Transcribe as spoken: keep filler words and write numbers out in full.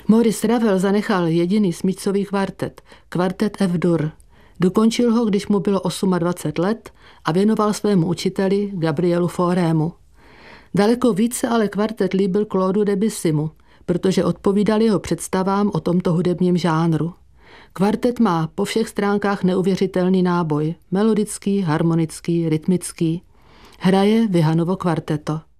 Maurice Ravel zanechal jediný smyčcový kvartet, kvartet F-dur. Dokončil ho, když mu bylo dvacet osm let a věnoval svému učiteli Gabrielu Faurému. Daleko více ale kvartet líbil Claudu Debussymu, protože odpovídal jeho představám o tomto hudebním žánru. Kvartet má po všech stránkách neuvěřitelný náboj, melodický, harmonický, rytmický. Hraje Vihanovo kvarteto.